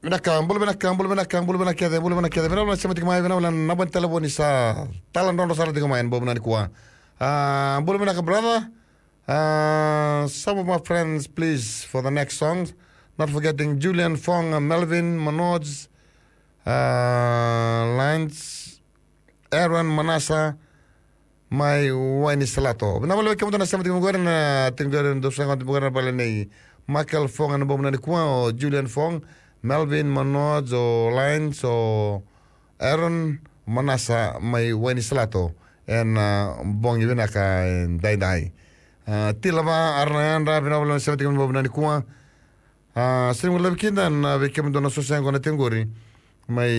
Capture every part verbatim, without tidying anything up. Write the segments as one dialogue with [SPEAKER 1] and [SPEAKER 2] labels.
[SPEAKER 1] Minakang, bulu minakang, bulu minakang, bulu minakang, bulu minakang. Mina wala sama tikamay, mina wala naban telefon sa talan rondo sa tikamay, bobo na kuwa. Uh, bulu minakang brother. Uh, some of my friends, please, for the next song. Not forgetting Julian Fong, uh, Melvin, Manoj, uh, Lance, Aaron, Manasa, my wine salato. Mina wala kamu na sama tikamay na tinggaran do sa kanto bukan pala ni Michael Fong ano bobo na kuwa o Julian Fong. Melvin, Manoj, o Lines, o Aaron, Manasa, may wani salato, en uh, bong yun naka day day. Uh, Tilaba, Arnayan, Rabi na wala sa tingin mo na ni Kuwa. Uh, sa mga labikin na nabikim doon na susayan ko na tingguri, may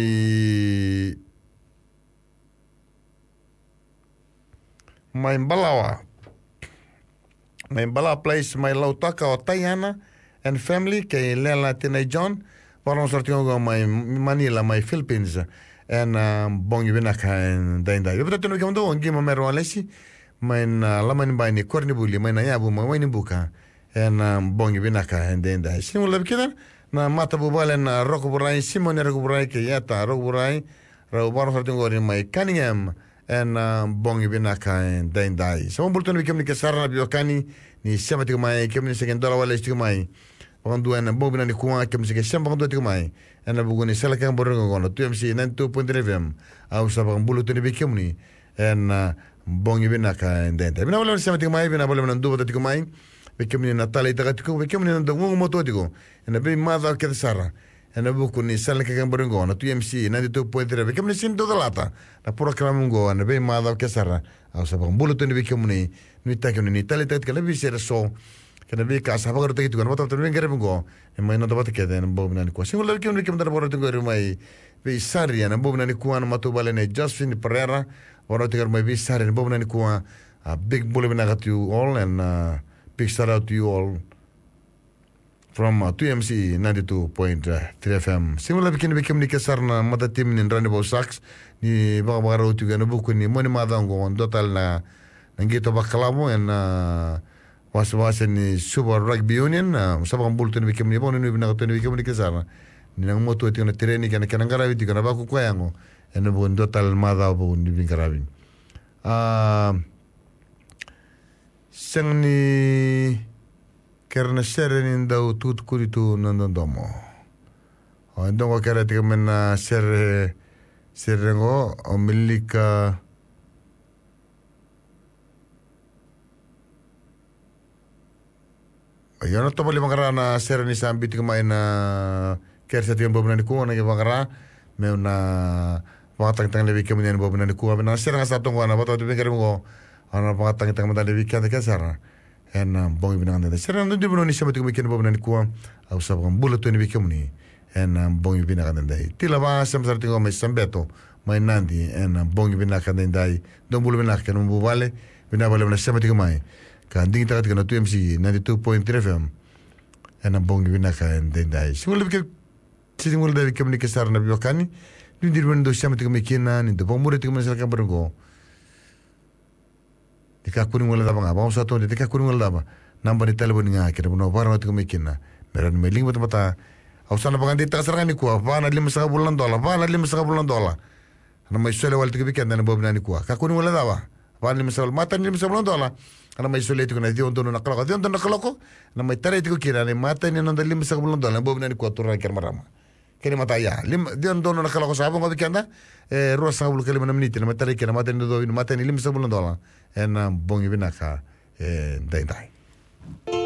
[SPEAKER 1] may balawa. May balawa place, may lautaka o Tayana and family kay Lela Tinay John. Parang sorti ko may Manila, may Philippines, and uh, bong yun naka day day. Pero tunog yung doon, hindi mo meron alesi, may na laman ba ni Cornibuli, may nayabu, may wani buka, and uh, bong yun naka day day. Simula kita na mata bubalan na Rocco Buray, Simon Rocco Buray, kayata Rocco Buray, raw parang sorti ko rin may Cunningham, and uh, bong yun naka day day. Sa mga bulto na bigyan ni Kasara na biyokani, ni Siyama tikumay, kami ni Second Dollar wala tikumay. Pangandu na bobo na ni kuwa kem sige sem pangandu ti kumai ana bugo ni sala kan borong ngono tu M C ninety-two point three F M au sa bang bulu tu ni bikem ni en bongi bina ka ndente bina wala sem ti kumai bina wala na ndu ti kumai bikem ni natale ita ti kumai bikem ni ndu ngo moto ti ko en be madha ke sara en bugo ni sala kan borong ngono tu M C ninety-two point three bikem ni sin do dalata na program ngo en be madha ke sara au sa bang bulu tu ni bikem ni ni ta ke ni tale ta ke la bi sera so kana bi ka sa bagar tagi tugan mata tugan ngere bungo e mai no dapat ke den bob nani ko singular ke unike mtar boro tugan mai bi saria na bob nani ko an matu balene Justin Pereira boro tugan mai bi saria bob nani ko a big bully na got you all and uh, big shout out to you all from uh, two M C ninety-two point three F M singular ke ni kem ni ke sarna mata tim ni rande bo sax ni ba ba ro tugan bu ko ni moni ma dango on total na ngito bakalamo en uh, was-was ni Super Rugby Union sabang bulto ni bikem ni bono ni bina ko ni bikem ni kesana ni nang moto ti na training kana kana ngarabi ti kana ba ku kwayango eno bon total mada bo ni bin karabi ah seng ni kerna seren indau tut kuritu nandomo o ndongo kera ti men ser serengo o milika yo no tomo lima kara na sera ni sambi ti kumain na kersa ti bobo na ni kuwa na lima kara me una pangatang tang lebi kemu ni bobo na ni kuwa na sera nga sa tong wana bato ti bingkari mo ana pangatang tang mata lebi kya ka sera en bongi binang na sera no di bono ni sambi ti kumain bobo na ni kuwa au sa bang bulo to ni bi kemu ni en bongi binang na dai ti la ba sam sa ti ko me sambeto mai nandi en bongi binang na dai don bulo binang ka no buvale binabale na sambi ti kumain kan ding takat kana two M C ninety-two point three F M ana bongi bina ka ndai singul ke singul da ke mni ke sarna biokani ni dirwendo shamati ke mekina ni do bomure te mesal ka bergo dika kuni wala da banga ba sa to dika kuni wala da ba number ni telefon nga ke no barno te mekina meran meling mata mata ausana banga di tasaranga ni ko ba na lim sa bulan dola ba na lim sa bulan dola ana mai sole wal te ke bikan na bobna ni ko ka kuni wala da ba ba lim sa mata lim sa bulan dola ana mai sole ko na dion dono na kalako dion dono na kalako na mai tare ko kira ni mata ni nanda lim sa bulan dola bob na ni ko turra ker marama kene mata ya lim dion dono na kalako sa bongo bikanda e rosa bulu kele mana minute na mata kira mata ni do mata ni lim sa bulan dola en bongi binaka e dai dai